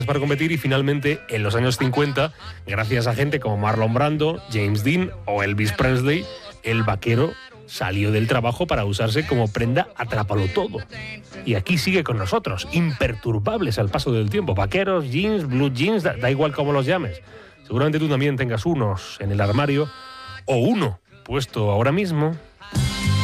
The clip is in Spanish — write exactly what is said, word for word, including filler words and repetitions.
para competir y finalmente en los años cincuenta, gracias a gente como Marlon Brando, James Dean o Elvis Presley, el vaquero salió del trabajo para usarse como prenda atrápalo todo. Y aquí sigue con nosotros, imperturbables al paso del tiempo. Vaqueros, jeans, blue jeans, da, da igual cómo los llames. Seguramente tú también tengas unos en el armario o uno puesto ahora mismo.